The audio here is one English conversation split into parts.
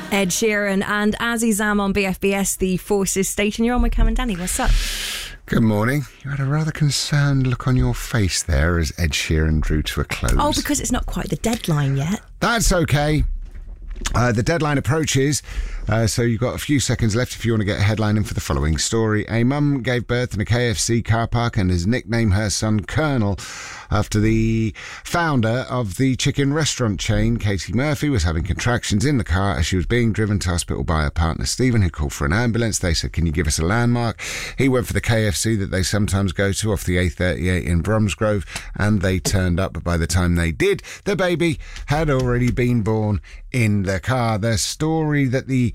Ed Sheeran and Azzy Zam on BFBS, the Forces station. You're on with Cam and Danny. What's up? Good morning. You had a rather concerned look on your face there as Ed Sheeran drew to a close. Oh, because it's not quite the deadline yet. That's okay. The deadline approaches, so you've got a few seconds left if you want to get a headline in for the following story. A mum gave birth in a KFC car park and has nicknamed her son Colonel after the founder of the chicken restaurant chain, Katie Murphy, was having contractions in the car as she was being driven to hospital by her partner Stephen, who called for an ambulance. They said, "Can you give us a landmark?" He went for the KFC that they sometimes go to off the A38 in Bromsgrove, and they turned up. But by the time they did, the baby had already been born in the car. The story that the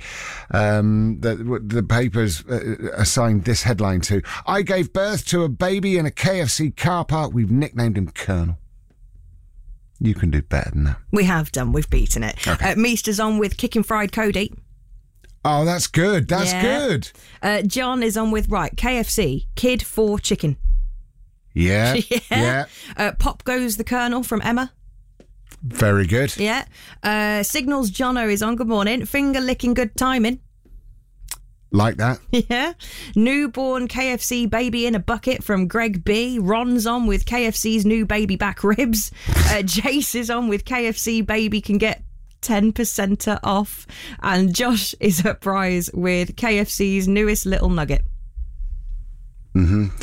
papers assigned this headline to: I gave birth to a baby in a KFC car park. We've nicknamed him Colonel. You can do better than that. We have done. We've beaten it. Okay. Meester's on with Kicking Fried Cody. Oh, that's good. That's good. John is on with, KFC, kid for chicken. Yeah. Yeah. Pop goes the Colonel from Emma. Very good. Yeah. Signals Jono is on. Good morning. Finger licking good timing. Like that. Yeah. Newborn KFC baby in a bucket from Greg B. Ron's on with KFC's new baby back ribs. Jace is on with KFC baby can get 10% off. And Josh is at prize with KFC's newest little nugget. Mm-hmm.